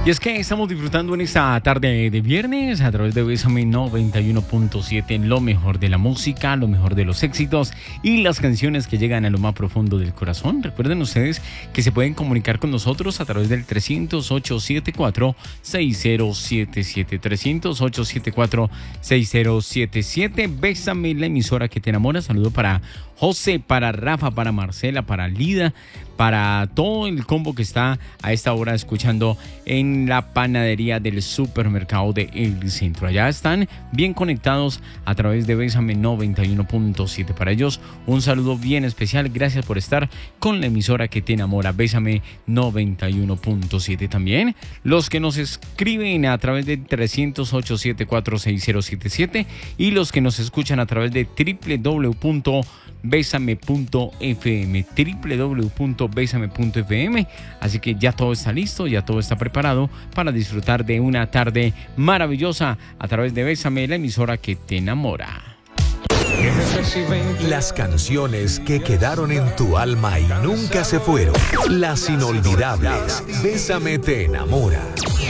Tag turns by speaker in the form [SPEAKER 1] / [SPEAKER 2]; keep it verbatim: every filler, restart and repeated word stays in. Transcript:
[SPEAKER 1] Y es que estamos disfrutando en esta tarde de viernes a través de Bésame noventa y uno punto siete, lo mejor de la música, lo mejor de los éxitos y las canciones que llegan a lo más profundo del corazón. Recuerden ustedes que se pueden comunicar con nosotros a través del trescientos ocho setenta y cuatro sesenta setenta y siete, trescientos ocho setenta y cuatro sesenta setenta y siete. Bésame, la emisora que te enamora. Saludo para José, para Rafa, para Marcela, para Lida, para todo el combo que está a esta hora escuchando en la panadería del supermercado de El Centro. Allá están bien conectados a través de Bésame noventa y uno punto siete. Para ellos, un saludo bien especial. Gracias por estar con la emisora que te enamora. Bésame noventa y uno punto siete. También los que nos escriben a través de trescientos ocho setenta y cuatro sesenta setenta y siete y los que nos escuchan a través de doble u doble u doble u punto bésame punto efe eme, doble u doble u doble u punto bésame punto efe eme. Así que ya todo está listo, ya todo está preparado para disfrutar de una tarde maravillosa a través de Bésame, la emisora que te enamora.
[SPEAKER 2] Las canciones que quedaron en tu alma y nunca se fueron. Las inolvidables. Bésame te enamora.